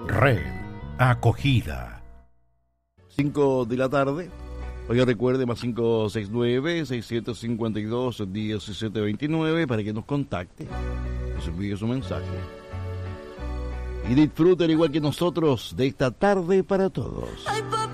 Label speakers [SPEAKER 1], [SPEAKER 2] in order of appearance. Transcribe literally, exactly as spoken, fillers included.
[SPEAKER 1] Red Acogida.
[SPEAKER 2] cinco de la tarde. Oiga, recuerde, más cinco seis nueve, seis cinco dos, uno siete dos nueve para que nos contacte, nos envíe su mensaje. Y disfruten igual que nosotros de esta tarde para todos.